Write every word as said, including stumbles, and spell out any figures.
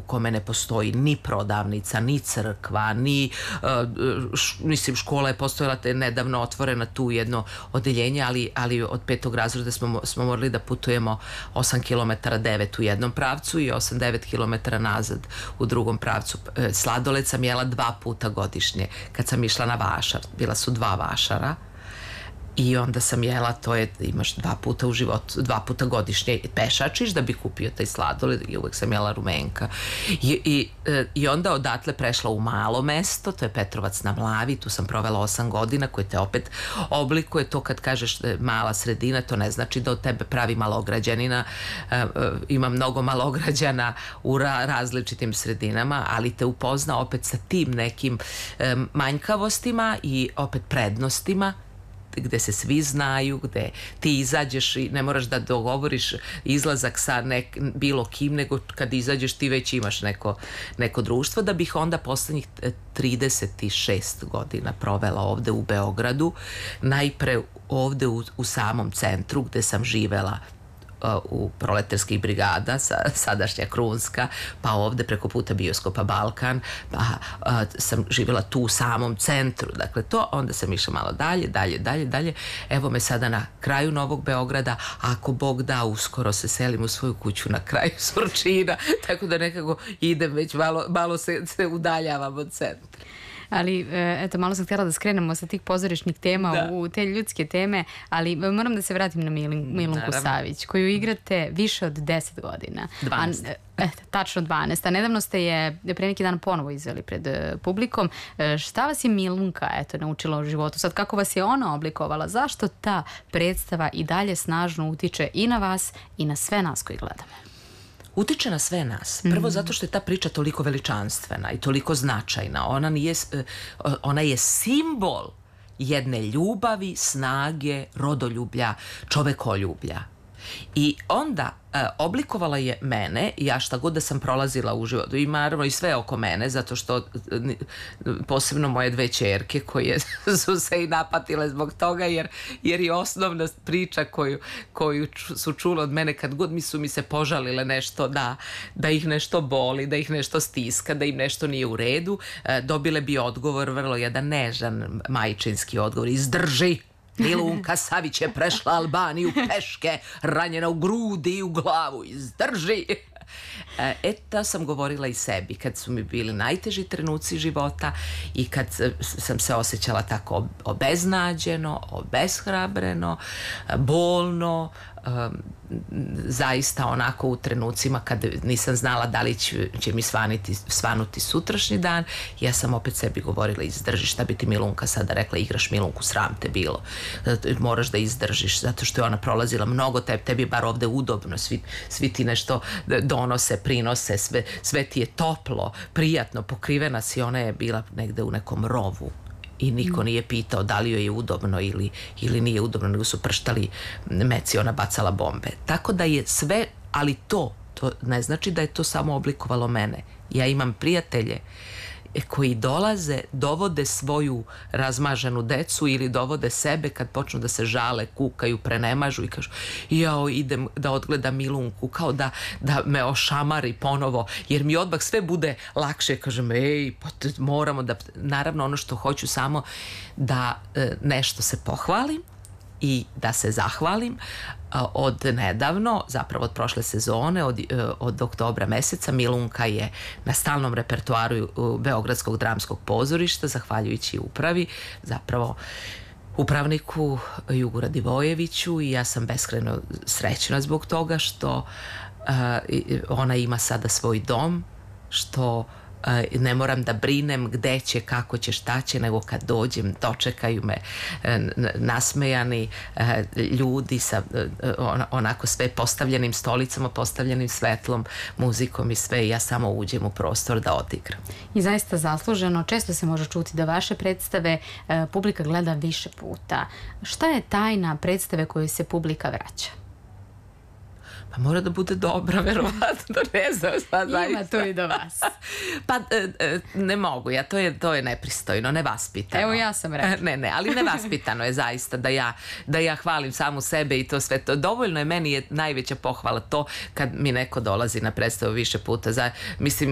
kome ne postoji ni prodavnica, ni crkva, ni, š, mislim, škola je postojala, te nedavno otvorena tu jedno odeljenje, ali, ali od petog razreda smo, smo morali da putujemo osam kilometara, devet u jednom pravcu i osam devet kilometara nazad u drugom pravcu. Sladoled sam jela dva puta godišnje kad sam išla na vašar. Bila su dva vašara i onda sam jela, to je, imaš dva puta u životu, dva puta godišnje pešačiš da bi kupio taj sladoled i uvek sam jela rumenka. I, i, i onda odatle prešla u malo mesto, to je Petrovac na Mlavi, tu sam provela osam godina, koje te opet oblikuje. To kad kažeš mala sredina, to ne znači da od tebe pravi malograđanina. Ima mnogo malograđana u ra, različitim sredinama, ali te upozna opet sa tim nekim manjkavostima i opet prednostima, gde se svi znaju, gde ti izađeš i ne moraš da dogovoriš izlazak sa nek, bilo kim, nego kad izađeš ti već imaš neko, neko društvo, da bih onda poslednjih trideset šest godina provela ovde u Beogradu, najpre ovde u, u samom centru gde sam živela u proletarskih brigada, sadašnja Krunska, pa ovde preko puta bioskopa Balkan, pa a, sam živjela tu u samom centru, dakle to, onda sam išla malo dalje, dalje, dalje, dalje, evo me sada na kraju Novog Beograda, ako Bog da, uskoro se selim u svoju kuću na kraju Surčina, tako da nekako idem već malo, malo se, se udaljavam od centra. Ali, eto, malo sam htjela da skrenemo sa tih pozorišnih tema da. u te ljudske teme, ali moram da se vratim na Milin, Milunku Naravno. Savić, koju igrate više od deset godina. dvanaest. A, et, tačno dvanaest. A nedavno ste je pre neki dan ponovo izveli pred publikom. Šta vas je Milunka, eto, naučila u životu? Sad, kako vas je ona oblikovala? Zašto ta predstava i dalje snažno utiče i na vas i na sve nas koji gledamo? Utiče na sve nas. Prvo zato što je ta priča toliko veličanstvena i toliko značajna. Ona, nije, ona je simbol jedne ljubavi, snage, rodoljublja, čovekoljublja. I onda e, oblikovala je mene, ja šta god da sam prolazila u životu, i naravno i sve oko mene, zato što posebno moje dve ćerke koje su se i napatile zbog toga, jer, jer je osnovna priča koju, koju su čule od mene kad god mi su mi se požalile nešto, da, da ih nešto boli, da ih nešto stiska, da im nešto nije u redu, e, dobile bi odgovor, vrlo jedan nežan majčinski odgovor: izdrži! Milunka Savić je prešla Albaniju peške, ranjena u grudi i u glavu, izdrži. E, to sam govorila i sebi kad su mi bili najteži trenuci života i kad sam se osjećala tako obeznađeno, obeshrabreno, bolno, um, zaista onako u trenucima kad nisam znala da li će, će mi svaniti, svanuti sutrašnji dan, ja sam opet sebi govorila: izdrži. Šta bi ti Milunka sada rekla? Igraš Milunku, sram te bilo, moraš da izdržiš, zato što je ona prolazila mnogo, tebi, tebi je bar ovde udobno, svi, svi ti nešto donose, prinose, sve, sve ti je toplo, prijatno, pokrivena si. Ona je bila negde u nekom rovu i niko nije pitao da li joj je udobno ili, ili nije udobno, nego su prštali meci, ona bacala bombe. Tako da je sve, ali to, to ne znači da je to samo oblikovalo mene. Ja imam prijatelje koji dolaze, dovode svoju razmaženu decu ili dovode sebe kad počnu da se žale, kukaju, prenemažu i kažu: jao, idem da odgledam Milunku, kao da, da me ošamari ponovo, jer mi odmah sve bude lakše. Kažem: ej, pa moramo da... Naravno, ono što hoću samo da e, nešto se pohvalim i da se zahvalim. Od nedavno, zapravo od prošle sezone, od, od oktobra meseca, Milunka je na stalnom repertoaru Beogradskog dramskog pozorišta, zahvaljujući upravi, zapravo upravniku Jugu Radivojeviću, i ja sam beskrajno srećna zbog toga što uh, ona ima sada svoj dom, što ne moram da brinem gde će, kako će, šta će, nego kad dođem dočekaju me nasmejani ljudi sa onako sve postavljenim stolicama, postavljenim svetlom, muzikom i sve, i ja samo uđem u prostor da odigram. I zaista zasluženo. Često se može čuti da vaše predstave publika gleda više puta. Šta je tajna predstave koju se publika vraća? Pa mora da bude dobra, verovatno, ne znam šta zaista. Ima to i do vas. Pa ne mogu ja, to je, to je nepristojno, nevaspitano. Evo, ja sam rekla. Ne, ne, ali nevaspitano je zaista da ja, da ja hvalim samu sebe i to sve to. Dovoljno je, meni je najveća pohvala to kad mi neko dolazi na predstavu više puta. Za, mislim,